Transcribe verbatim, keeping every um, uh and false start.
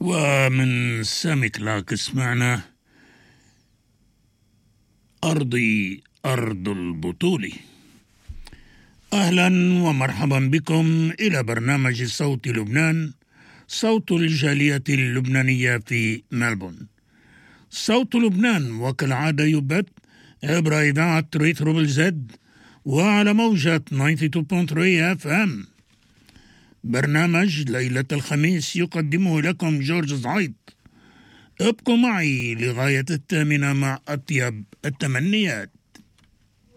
ومن سامي كلاك سمعنا أرضي أرض البطولة. أهلا ومرحبا بكم إلى برنامج صوت لبنان، صوت الجالية اللبنانية في ملبون. صوت لبنان وكالعادة يبث عبر إذاعة ريتروبل زد وعلى موجة تسعة وتسعين فاصلة ثلاثة اف ام. برنامج ليلة الخميس يقدمه لكم جورج زعيط. ابقوا معي لغاية الثامنة مع أطيب التمنيات.